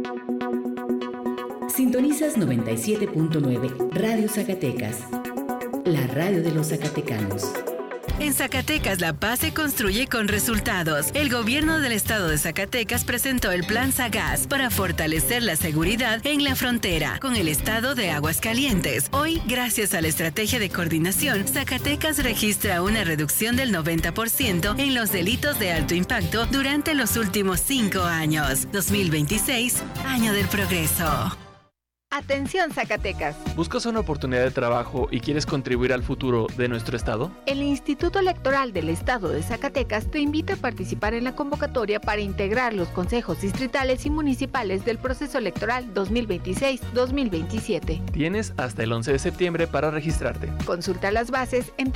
Sintonizas 97.9 Radio Zacatecas, la radio de los zacatecanos. En Zacatecas, la paz se construye con resultados. El gobierno del estado de Zacatecas presentó el Plan Zagas para fortalecer la seguridad en la frontera con el estado de Aguascalientes. Hoy, gracias a la estrategia de coordinación, Zacatecas registra una reducción del 90% en los delitos de alto impacto durante los últimos 5 años. 2026, año del progreso. Atención Zacatecas. ¿Buscas una oportunidad de trabajo y quieres contribuir al futuro de nuestro estado? El Instituto Electoral del Estado de Zacatecas te invita a participar en la convocatoria para integrar los consejos distritales y municipales del proceso electoral 2026-2027. Tienes hasta el 11 de septiembre para registrarte. Consulta las bases en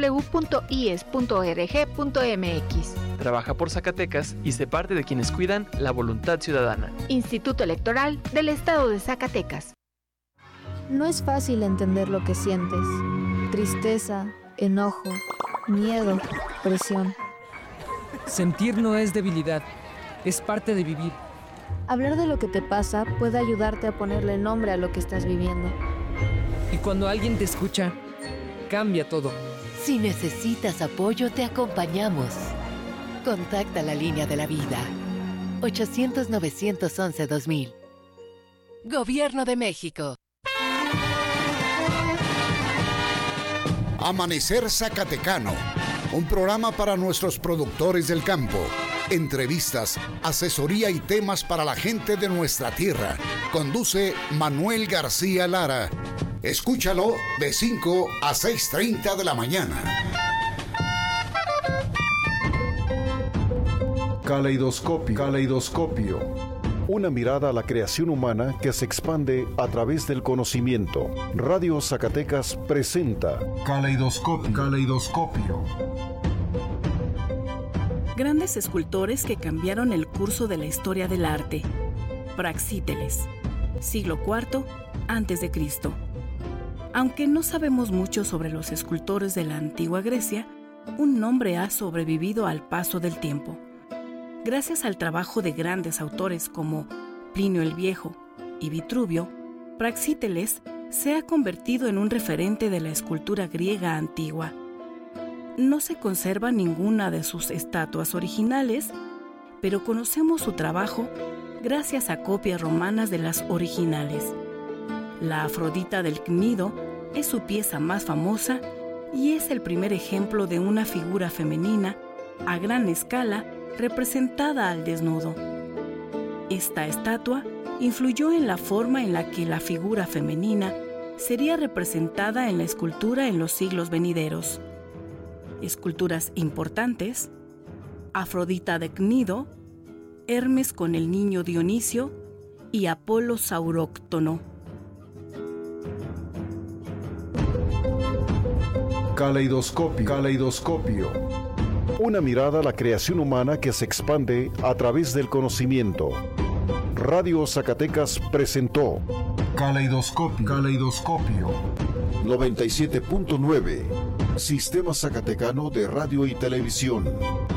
www.ies.org.mx. Trabaja por Zacatecas y sé parte de quienes cuidan la voluntad ciudadana. Instituto Electoral del Estado de Zacatecas. No es fácil entender lo que sientes. Tristeza, enojo, miedo, presión. Sentir no es debilidad, es parte de vivir. Hablar de lo que te pasa puede ayudarte a ponerle nombre a lo que estás viviendo. Y cuando alguien te escucha, cambia todo. Si necesitas apoyo, te acompañamos. Contacta la línea de la vida. 800-911-2000. Gobierno de México. Amanecer Zacatecano, un programa para nuestros productores del campo. Entrevistas, asesoría y temas para la gente de nuestra tierra. Conduce Manuel García Lara. Escúchalo de 5 a 6:30 de la mañana. Caleidoscopio. Una mirada a la creación humana que se expande a través del conocimiento. Radio Zacatecas presenta Caleidoscopio. Grandes escultores que cambiaron el curso de la historia del arte. Praxíteles, siglo IV a.C. Aunque no sabemos mucho sobre los escultores de la antigua Grecia, un nombre ha sobrevivido al paso del tiempo. Gracias al trabajo de grandes autores como Plinio el Viejo y Vitruvio, Praxíteles se ha convertido en un referente de la escultura griega antigua. No se conserva ninguna de sus estatuas originales, pero conocemos su trabajo gracias a copias romanas de las originales. La Afrodita del Cnido es su pieza más famosa y es el primer ejemplo de una figura femenina a gran escala representada al desnudo. Esta estatua influyó en la forma en la que la figura femenina sería representada en la escultura en los siglos venideros. Esculturas importantes: Afrodita de Cnido, Hermes con el niño Dionisio y Apolo Sauróctono. Caleidoscopio. Una mirada a la creación humana que se expande a través del conocimiento. Radio Zacatecas presentó Caleidoscopio. 97.9. Sistema Zacatecano de Radio y Televisión.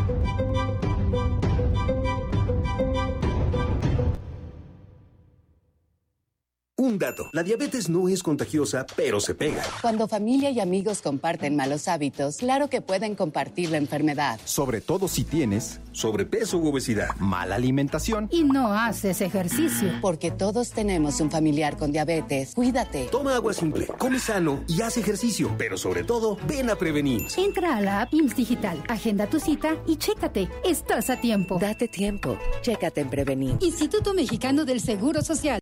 Un dato: la diabetes no es contagiosa, pero se pega. Cuando familia y amigos comparten malos hábitos, claro que pueden compartir la enfermedad. Sobre todo si tienes sobrepeso u obesidad, mala alimentación y no haces ejercicio. Porque todos tenemos un familiar con diabetes. Cuídate. Toma agua simple, come sano y haz ejercicio. Pero sobre todo, ven a prevenir. Entra a la app IMSS Digital, agenda tu cita y chécate. Estás a tiempo. Date tiempo. Chécate en Prevenir. Instituto Mexicano del Seguro Social.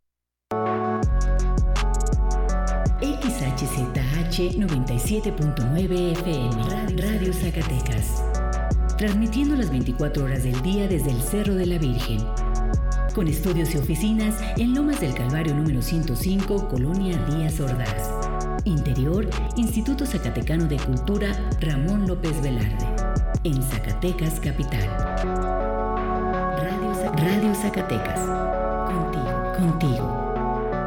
XHZH 97.9 FM, Radio Zacatecas. Transmitiendo las 24 horas del día desde el Cerro de la Virgen. Con estudios y oficinas en Lomas del Calvario número 105, Colonia Díaz Ordaz. Interior, Instituto Zacatecano de Cultura Ramón López Velarde. En Zacatecas, capital. Radio Zacatecas. Contigo.